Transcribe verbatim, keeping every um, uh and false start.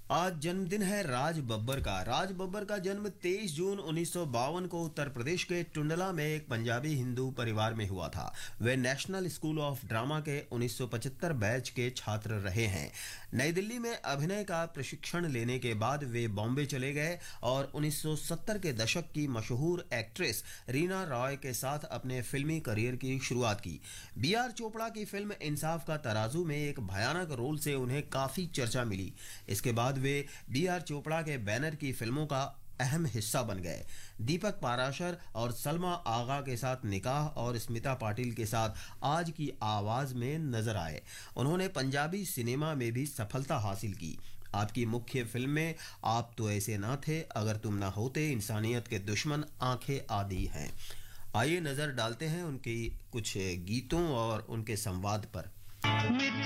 आज जन्मदिन है राज बब्बर का। राज बब्बर का जन्म तेईस जून उन्नीस सौ बावन को उत्तर प्रदेश के टुंडला में एक पंजाबी हिंदू परिवार में हुआ था। वे नेशनल स्कूल ऑफ ड्रामा के उन्नीस सौ पचहत्तर बैच के छात्र रहे हैं। नई दिल्ली में अभिनय का प्रशिक्षण लेने के बाद वे बॉम्बे चले गए और उन्नीस सौ सत्तर के दशक की मशहूर एक्ट्रेस रीना रॉय के साथ अपने फिल्मी करियर की शुरुआत की। बी आर चोपड़ा की फिल्म इंसाफ का तराजू में एक भयानक रोल से उन्हें काफी चर्चा मिली। इसके बाद वे बी आर चोपड़ा के बैनर की फिल्मों का अहम हिस्सा बन गए। दीपक पाराशर और सलमा आगा के साथ निकाह और स्मिता पाटिल के साथ आज की आवाज में नजर आए। उन्होंने पंजाबी सिनेमा में भी सफलता हासिल की। आपकी मुख्य फिल्में आप तो ऐसे ना थे, अगर तुम ना होते, इंसानियत के दुश्मन, आंखें आदि हैं। आइए नजर डालते हैं उनकी कुछ गीतों और उनके संवाद पर।